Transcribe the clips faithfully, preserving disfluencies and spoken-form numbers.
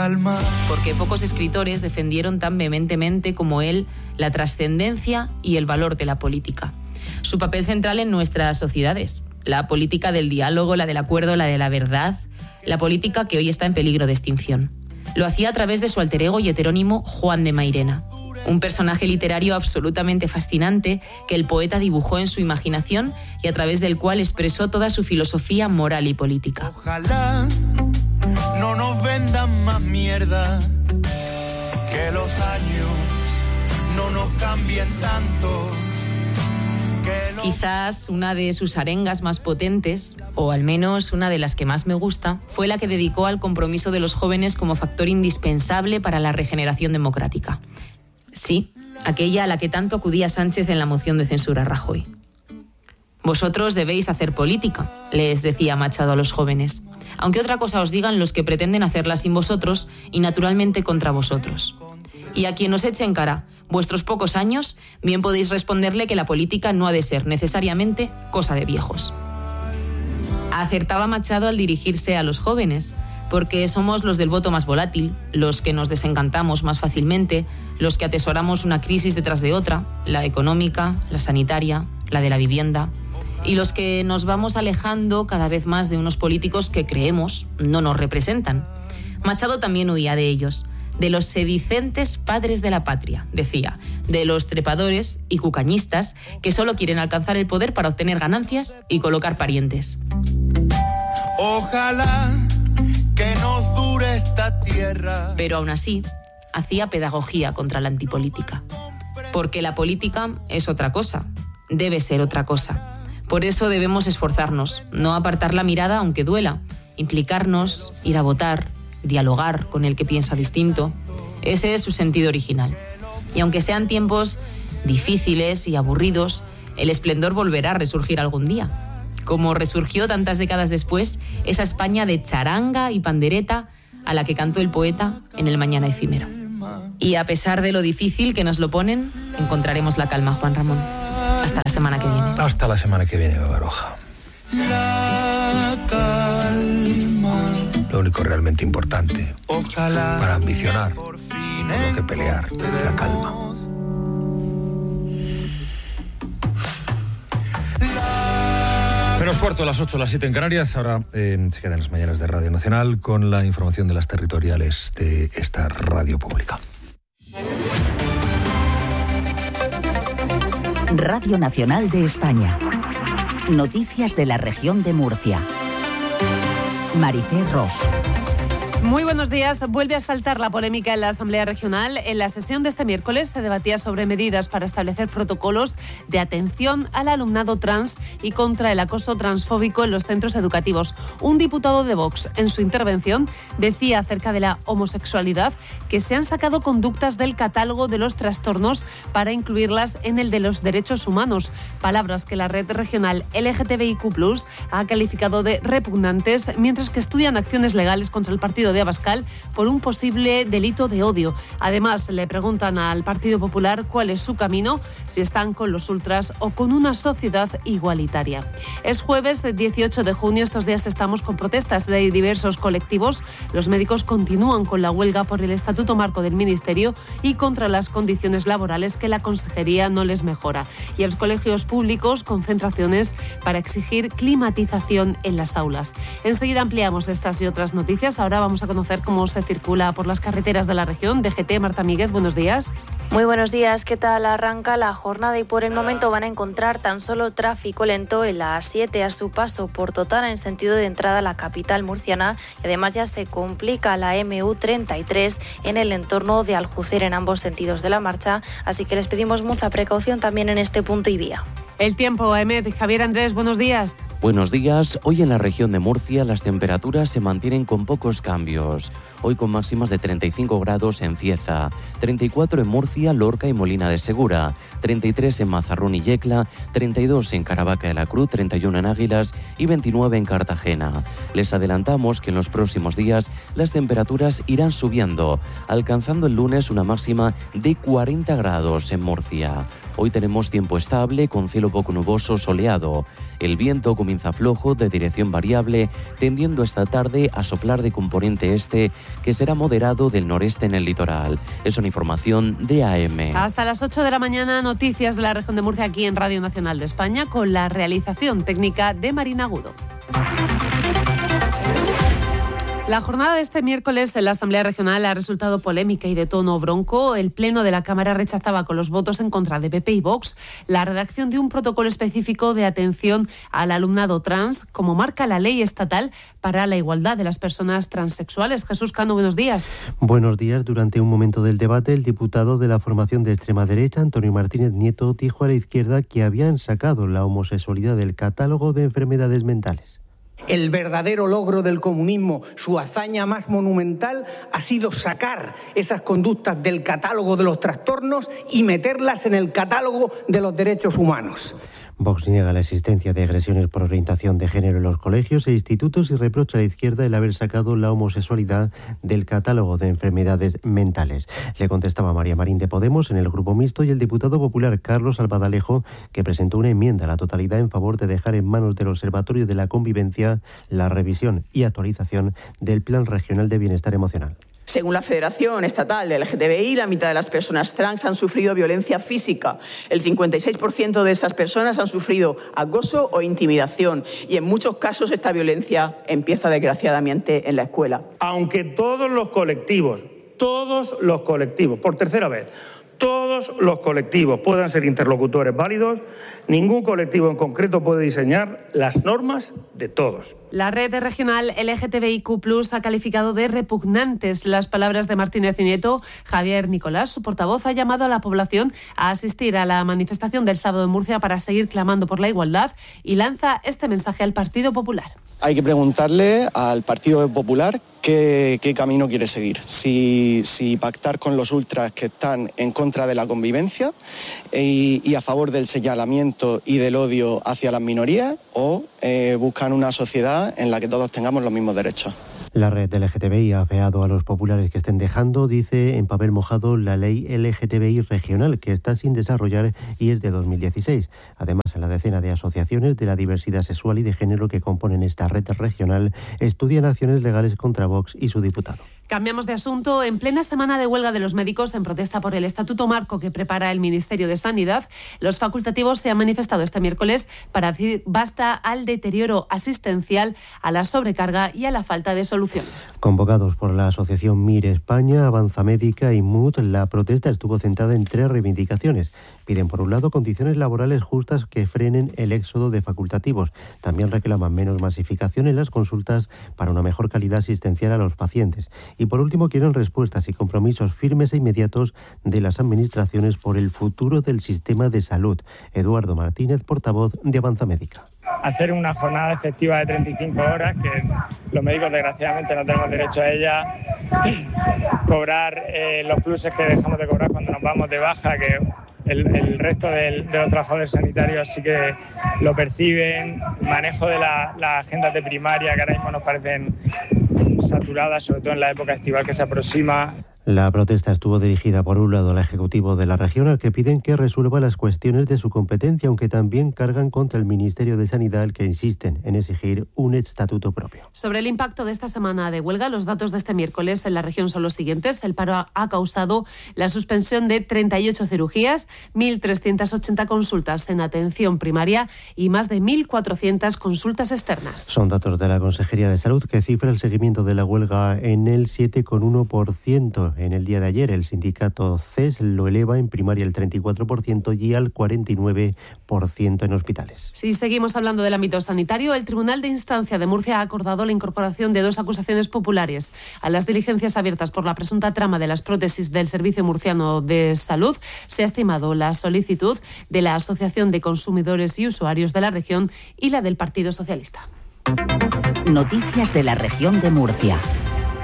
calma. Porque pocos escritores defendieron tan vehementemente como él la trascendencia y el valor de la política. Su papel central en nuestras sociedades. La política del diálogo, la del acuerdo, la de la verdad. La política que hoy está en peligro de extinción. Lo hacía a través de su alter ego y heterónimo Juan de Mairena. Un personaje literario absolutamente fascinante que el poeta dibujó en su imaginación y a través del cual expresó toda su filosofía moral y política. Ojalá no nos vendan más mierda, que los años no nos cambien tanto. Los... Quizás una de sus arengas más potentes, o al menos una de las que más me gusta, fue la que dedicó al compromiso de los jóvenes como factor indispensable para la regeneración democrática. Sí, aquella a la que tanto acudía Sánchez en la moción de censura a Rajoy. Vosotros debéis hacer política, les decía Machado a los jóvenes, aunque otra cosa os digan los que pretenden hacerla sin vosotros y naturalmente contra vosotros. Y a quien os eche en cara vuestros pocos años, bien podéis responderle que la política no ha de ser necesariamente cosa de viejos. Acertaba Machado al dirigirse a los jóvenes, porque somos los del voto más volátil, los que nos desencantamos más fácilmente, los que atesoramos una crisis detrás de otra, la económica, la sanitaria, la de la vivienda, y los que nos vamos alejando cada vez más de unos políticos que creemos no nos representan. Machado también huía de ellos, de los sedicentes padres de la patria, decía, de los trepadores y cucañistas que solo quieren alcanzar el poder para obtener ganancias y colocar parientes. Ojalá que nos dure esta tierra. Pero aún así, hacía pedagogía contra la antipolítica. Porque la política es otra cosa, debe ser otra cosa. Por eso debemos esforzarnos, no apartar la mirada aunque duela, implicarnos, ir a votar, dialogar con el que piensa distinto. Ese es su sentido original. Y aunque sean tiempos difíciles y aburridos, el esplendor volverá a resurgir algún día. Como resurgió tantas décadas después esa España de charanga y pandereta a la que cantó el poeta en el Mañana efímero. Y a pesar de lo difícil que nos lo ponen, encontraremos la calma, Juan Ramón. Hasta la semana que viene. Hasta la semana que viene, Baroja. La calma. Lo único realmente importante Ojalá para ambicionar, por fin no lo que pelear, la calma. Menos cuarto, a las ocho, las siete en Canarias. Ahora eh, se quedan las mañanas de Radio Nacional con la información de las territoriales de esta radio pública. Radio Nacional de España. Noticias de la región de Murcia. Maricé Ros. Muy buenos días. Vuelve a saltar la polémica en la Asamblea Regional. En la sesión de este miércoles se debatía sobre medidas para establecer protocolos de atención al alumnado trans y contra el acoso transfóbico en los centros educativos. Un diputado de Vox, en su intervención, decía acerca de la homosexualidad que se han sacado conductas del catálogo de los trastornos para incluirlas en el de los derechos humanos. Palabras que la red regional L G T B I Q plus, ha calificado de repugnantes, mientras que estudian acciones legales contra el partido de Abascal por un posible delito de odio. Además, le preguntan al Partido Popular cuál es su camino, si están con los ultras o con una sociedad igualitaria. Es jueves dieciocho de junio, estos días estamos con protestas de diversos colectivos. Los médicos continúan con la huelga por el Estatuto Marco del Ministerio y contra las condiciones laborales que la Consejería no les mejora. Y en los colegios públicos, concentraciones para exigir climatización en las aulas. Enseguida ampliamos estas y otras noticias. Ahora vamos a conocer cómo se circula por las carreteras de la región. D G T, Marta Míguez, buenos días. Muy buenos días, ¿qué tal? Arranca la jornada y por el momento van a encontrar tan solo tráfico lento en la A siete a su paso por Totana en sentido de entrada a la capital murciana y además ya se complica la M U treinta y tres en el entorno de Aljucera en ambos sentidos de la marcha, así que les pedimos mucha precaución también en este punto y vía. El tiempo, A M E D. Javier Andrés, buenos días. Buenos días. Hoy en la región de Murcia las temperaturas se mantienen con pocos cambios. Hoy con máximas de treinta y cinco grados en Cieza, treinta y cuatro en Murcia, Lorca y Molina de Segura, treinta y tres en Mazarrón y Yecla, treinta y dos en Caravaca de la Cruz, treinta y uno en Águilas y veintinueve en Cartagena. Les adelantamos que en los próximos días las temperaturas irán subiendo, alcanzando el lunes una máxima de cuarenta grados en Murcia. Hoy tenemos tiempo estable, con cielo poco nuboso, soleado. El viento comienza flojo, de dirección variable, tendiendo esta tarde a soplar de componente este, que será moderado del noreste en el litoral. Es una información de A M. Hasta las ocho de la mañana, noticias de la región de Murcia aquí en Radio Nacional de España, con la realización técnica de Marina Agudo. La jornada de este miércoles en la Asamblea Regional ha resultado polémica y de tono bronco. El Pleno de la Cámara rechazaba con los votos en contra de P P y Vox la redacción de un protocolo específico de atención al alumnado trans, como marca la ley estatal para la igualdad de las personas transexuales. Jesús Cano, buenos días. Buenos días. Durante un momento del debate, el diputado de la formación de extrema derecha, Antonio Martínez Nieto, dijo a la izquierda que habían sacado la homosexualidad del catálogo de enfermedades mentales. El verdadero logro del comunismo, su hazaña más monumental, ha sido sacar esas conductas del catálogo de los trastornos y meterlas en el catálogo de los derechos humanos. Vox niega la existencia de agresiones por orientación de género en los colegios e institutos y reprocha a la izquierda el haber sacado la homosexualidad del catálogo de enfermedades mentales. Le contestaba María Marín de Podemos en el Grupo Mixto y el diputado popular Carlos Albadalejo, que presentó una enmienda a la totalidad en favor de dejar en manos del Observatorio de la Convivencia la revisión y actualización del Plan Regional de Bienestar Emocional. Según la Federación Estatal de L G T B I, la mitad de las personas trans han sufrido violencia física. El cincuenta y seis por ciento de estas personas han sufrido acoso o intimidación. Y en muchos casos esta violencia empieza desgraciadamente en la escuela. Aunque todos los colectivos, todos los colectivos, por tercera vez, todos los colectivos puedan ser interlocutores válidos, ningún colectivo en concreto puede diseñar las normas de todos. La red regional L G T B I Q plus, ha calificado de repugnantes las palabras de Martínez Nieto. Javier Nicolás, su portavoz, ha llamado a la población a asistir a la manifestación del sábado en Murcia para seguir clamando por la igualdad y lanza este mensaje al Partido Popular. Hay que preguntarle al Partido Popular qué, qué camino quiere seguir. Si, si pactar con los ultras que están en contra de la convivencia y, y a favor del señalamiento y del odio hacia las minorías, o eh, buscan una sociedad en la que todos tengamos los mismos derechos. La red L G T B I ha afeado a los populares que estén dejando, dice en papel mojado, la ley L G T B I regional, que está sin desarrollar y es de dos mil dieciséis. Además, en la decena de asociaciones de la diversidad sexual y de género que componen esta red regional, estudian acciones legales contra Vox y su diputado. Cambiamos de asunto. En plena semana de huelga de los médicos en protesta por el Estatuto Marco que prepara el Ministerio de Sanidad, los facultativos se han manifestado este miércoles para decir basta al deterioro asistencial, a la sobrecarga y a la falta de soluciones. Convocados por la asociación MIR España, Avanza Médica y M U D, la protesta estuvo centrada en tres reivindicaciones. Piden, por un lado, condiciones laborales justas que frenen el éxodo de facultativos. También reclaman menos masificación en las consultas para una mejor calidad asistencial a los pacientes. Y, por último, quieren respuestas y compromisos firmes e inmediatos de las administraciones por el futuro del sistema de salud. Eduardo Martínez, portavoz de Avanza Médica. Hacer una jornada efectiva de treinta y cinco horas, que los médicos desgraciadamente no tenemos derecho a ella, cobrar eh, los pluses que dejamos de cobrar cuando nos vamos de baja, que el, el resto del, de los trabajadores sanitarios sí que lo perciben, manejo de la, las agendas de primaria que ahora mismo nos parecen saturadas, sobre todo en la época estival que se aproxima. La protesta estuvo dirigida por un lado al Ejecutivo de la región, al que piden que resuelva las cuestiones de su competencia, aunque también cargan contra el Ministerio de Sanidad, al que insisten en exigir un estatuto propio. Sobre el impacto de esta semana de huelga, los datos de este miércoles en la región son los siguientes. El paro ha causado la suspensión de treinta y ocho cirugías, mil trescientas ochenta consultas en atención primaria y más de mil cuatrocientas consultas externas. Son datos de la Consejería de Salud, que cifra el seguimiento de la huelga en el siete coma uno por ciento. En el día de ayer, el sindicato C E S lo eleva en primaria el treinta y cuatro por ciento y al cuarenta y nueve por ciento en hospitales. Si seguimos hablando del ámbito sanitario, el Tribunal de Instancia de Murcia ha acordado la incorporación de dos acusaciones populares a las diligencias abiertas por la presunta trama de las prótesis del Servicio Murciano de Salud. Se ha estimado la solicitud de la Asociación de Consumidores y Usuarios de la región y la del Partido Socialista. Noticias de la región de Murcia.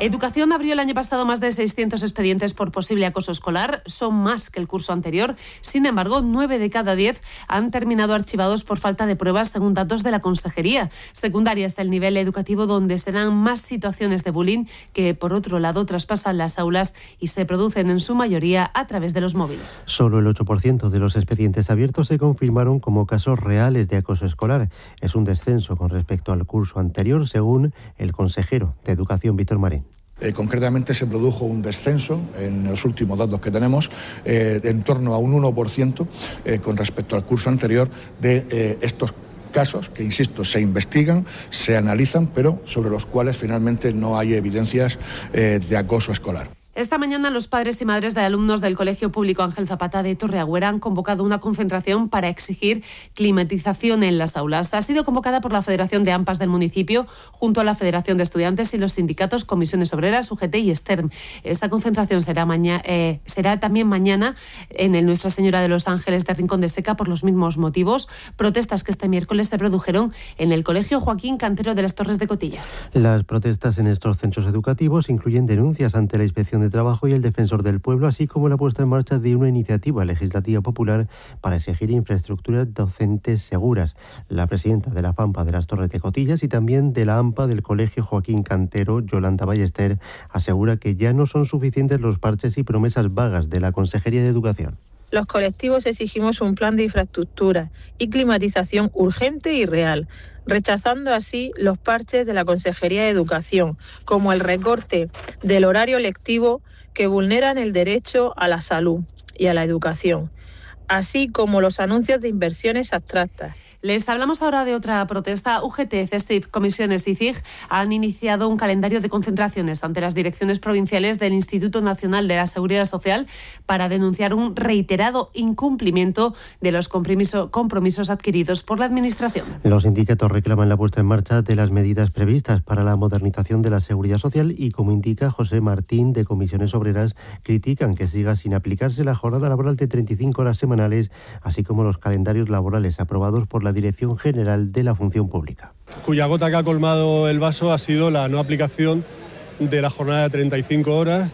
Educación abrió el año pasado más de seiscientos expedientes por posible acoso escolar, son más que el curso anterior. Sin embargo, nueve de cada diez han terminado archivados por falta de pruebas, según datos de la Consejería. Secundaria es el nivel educativo donde se dan más situaciones de bullying que, por otro lado, traspasan las aulas y se producen en su mayoría a través de los móviles. Solo el ocho por ciento de los expedientes abiertos se confirmaron como casos reales de acoso escolar. Es un descenso con respecto al curso anterior, según el consejero de Educación, Víctor Marín. Eh, concretamente se produjo un descenso en los últimos datos que tenemos eh, de en torno a un uno por ciento eh, con respecto al curso anterior de eh, estos casos que, insisto, se investigan, se analizan, pero sobre los cuales finalmente no hay evidencias eh, de acoso escolar. Esta mañana los padres y madres de alumnos del Colegio Público Ángel Zapata de Torreagüera han convocado una concentración para exigir climatización en las aulas. Ha sido convocada por la Federación de AMPAs del municipio junto a la Federación de Estudiantes y los sindicatos Comisiones Obreras, U G T y Stern. Esa concentración será, maña, eh, será también mañana en el Nuestra Señora de los Ángeles de Rincón de Seca por los mismos motivos. Protestas que este miércoles se produjeron en el Colegio Joaquín Cantero de las Torres de Cotillas. Las protestas en estos centros educativos incluyen denuncias ante la Inspección de Trabajo y el Defensor del Pueblo, así como la puesta en marcha de una iniciativa legislativa popular para exigir infraestructuras docentes seguras. La presidenta de la FAMPA de las Torres de Cotillas y también de la AMPA del Colegio Joaquín Cantero, Yolanda Ballester, asegura que ya no son suficientes los parches y promesas vagas de la Consejería de Educación. Los colectivos exigimos un plan de infraestructura y climatización urgente y real, rechazando así los parches de la Consejería de Educación, como el recorte del horario lectivo que vulneran el derecho a la salud y a la educación, así como los anuncios de inversiones abstractas. Les hablamos ahora de otra protesta. U G T, CESTIP, Comisiones y C I G han iniciado un calendario de concentraciones ante las direcciones provinciales del Instituto Nacional de la Seguridad Social para denunciar un reiterado incumplimiento de los compromiso, compromisos adquiridos por la Administración. Los sindicatos reclaman la puesta en marcha de las medidas previstas para la modernización de la seguridad social y, como indica José Martín de Comisiones Obreras, critican que siga sin aplicarse la jornada laboral de treinta y cinco horas semanales, así como los calendarios laborales aprobados por la Dirección General de la Función Pública. Cuya gota que ha colmado el vaso ha sido la no aplicación de la jornada de treinta y cinco horas,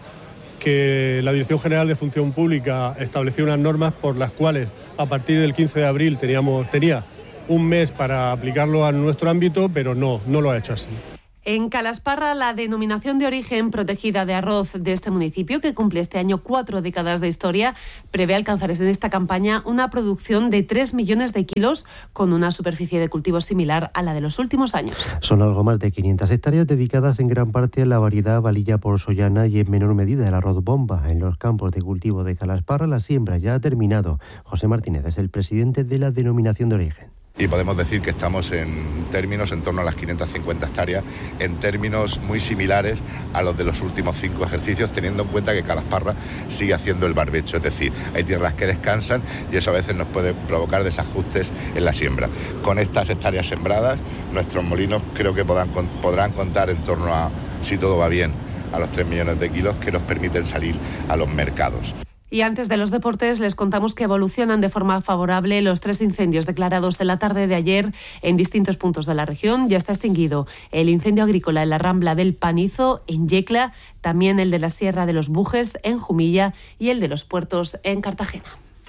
que la Dirección General de Función Pública estableció unas normas por las cuales a partir del quince de abril teníamos, tenía un mes para aplicarlo a nuestro ámbito, pero no, no lo ha hecho así. En Calasparra, la denominación de origen protegida de arroz de este municipio, que cumple este año cuatro décadas de historia, prevé alcanzar en esta campaña una producción de tres millones de kilos con una superficie de cultivo similar a la de los últimos años. Son algo más de quinientas hectáreas dedicadas en gran parte a la variedad Valilla porsollana y en menor medida el arroz bomba. En los campos de cultivo de Calasparra la siembra ya ha terminado. José Martínez es el presidente de la denominación de origen. Y podemos decir que estamos en términos en torno a las quinientas cincuenta hectáreas, en términos muy similares a los de los últimos cinco ejercicios, teniendo en cuenta que Calasparra sigue haciendo el barbecho, es decir, hay tierras que descansan y eso a veces nos puede provocar desajustes en la siembra. Con estas hectáreas sembradas, nuestros molinos creo que podrán, podrán contar en torno a, si todo va bien, a los tres millones de kilos que nos permiten salir a los mercados. Y antes de los deportes, les contamos que evolucionan de forma favorable los tres incendios declarados en la tarde de ayer en distintos puntos de la región. Ya está extinguido el incendio agrícola en la Rambla del Panizo, en Yecla, también el de la Sierra de los Bujes, en Jumilla, y el de los Puertos, en Cartagena.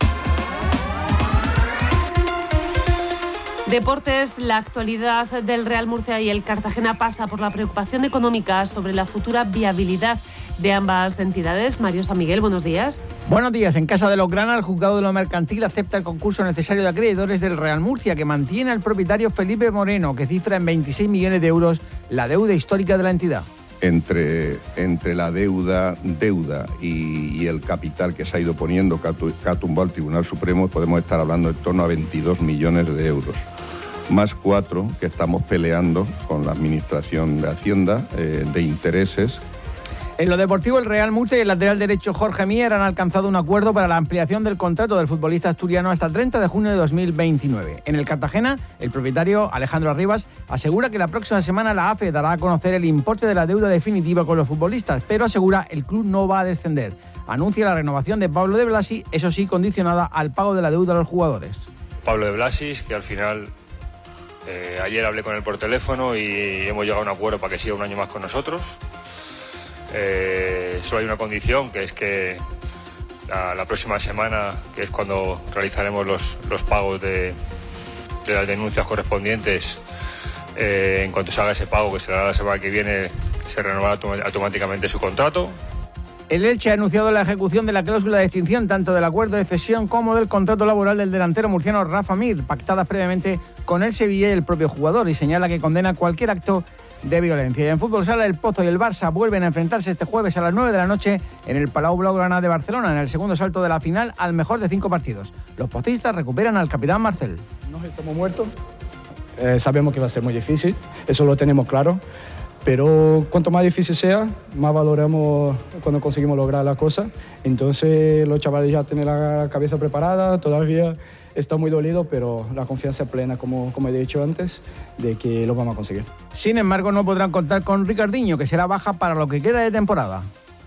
Deportes, la actualidad del Real Murcia y el Cartagena pasa por la preocupación económica sobre la futura viabilidad de ambas entidades. Mario San Miguel, buenos días. Buenos días. En Casa de los Grana, el juzgado de lo mercantil acepta el concurso necesario de acreedores del Real Murcia, que mantiene al propietario Felipe Moreno, que cifra en veintiséis millones de euros la deuda histórica de la entidad. Entre, entre la deuda, deuda y, y el capital que se ha ido poniendo, que ha tumbado el Tribunal Supremo, podemos estar hablando en torno a veintidós millones de euros. Más cuatro que estamos peleando con la Administración de Hacienda eh, de intereses. En lo deportivo, el Real Murcia y el lateral derecho Jorge Mier han alcanzado un acuerdo para la ampliación del contrato del futbolista asturiano hasta el treinta de junio de dos mil veintinueve. En el Cartagena, el propietario Alejandro Arribas asegura que la próxima semana la A F E dará a conocer el importe de la deuda definitiva con los futbolistas, pero asegura el club no va a descender. Anuncia la renovación de Pablo de Blasi, eso sí, condicionada al pago de la deuda a los jugadores. Pablo de Blasi, que al final... Eh, ayer hablé con él por teléfono y hemos llegado a un acuerdo para que siga un año más con nosotros. Eh, solo hay una condición, que es que la, la próxima semana, que es cuando realizaremos los, los pagos de, de las denuncias correspondientes, eh, en cuanto se haga ese pago, que será la semana que viene, se renovará autom- automáticamente su contrato. El Elche ha anunciado la ejecución de la cláusula de extinción tanto del acuerdo de cesión como del contrato laboral del delantero murciano Rafa Mir, pactadas previamente con el Sevilla y el propio jugador, y señala que condena cualquier acto de violencia. Y en fútbol sala, el Pozo y el Barça vuelven a enfrentarse este jueves a las nueve de la noche en el Palau Blaugrana de Barcelona, en el segundo salto de la final al mejor de cinco partidos. Los pocistas recuperan al capitán Marcel. No estamos muertos, eh, sabemos que va a ser muy difícil, eso lo tenemos claro. Pero cuanto más difícil sea, más valoramos cuando conseguimos lograr la cosa. Entonces los chavales ya tienen la cabeza preparada, todavía está muy dolido, pero la confianza plena, como, como he dicho antes, de que lo vamos a conseguir. Sin embargo, no podrán contar con Ricardinho, que será baja para lo que queda de temporada.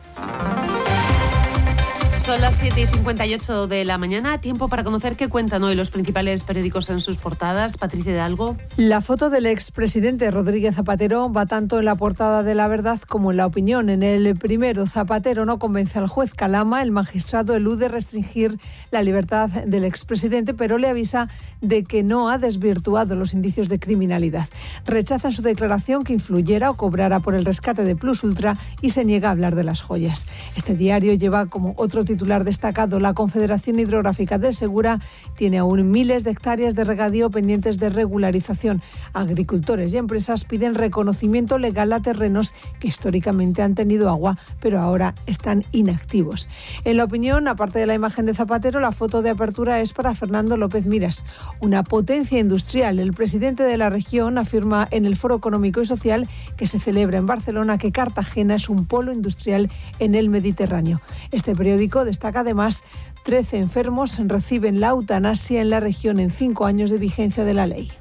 Son las siete y cincuenta y ocho de la mañana, tiempo para conocer qué cuentan hoy los principales periódicos en sus portadas. Patricia Hidalgo. La foto del expresidente Rodríguez Zapatero va tanto en la portada de La Verdad como en La Opinión. En el primero, Zapatero no convence al juez Calama. El magistrado elude restringir la libertad del expresidente, pero le avisa de que no ha desvirtuado los indicios de criminalidad. Rechaza su declaración que influyera o cobrara por el rescate de Plus Ultra y se niega a hablar de las joyas. Este diario lleva como otro titular destacado: la Confederación Hidrográfica del Segura tiene aún miles de hectáreas de regadío pendientes de regularización. Agricultores y empresas piden reconocimiento legal a terrenos que históricamente han tenido agua, pero ahora están inactivos. En La Opinión, aparte de la imagen de Zapatero, la foto de apertura es para Fernando López Miras, una potencia industrial. El presidente de la región afirma en el Foro Económico y Social que se celebra en Barcelona que Cartagena es un polo industrial en el Mediterráneo. Este periódico destaca además trece enfermos reciben la eutanasia en la región en cinco años de vigencia de la ley.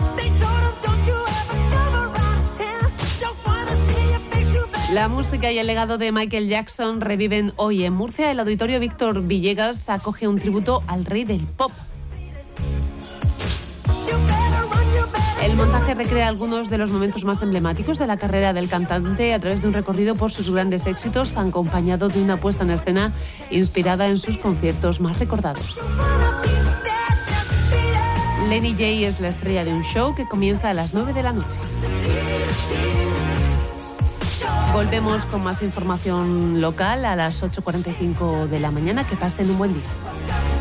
La música y el legado de Michael Jackson reviven hoy en Murcia. El auditorio Víctor Villegas acoge un tributo al rey del pop. El montaje recrea algunos de los momentos más emblemáticos de la carrera del cantante a través de un recorrido por sus grandes éxitos, acompañado de una puesta en escena inspirada en sus conciertos más recordados. Lenny J es la estrella de un show que comienza a las nueve de la noche. Volvemos con más información local a las ocho cuarenta y cinco de la mañana. Que pasen un buen día.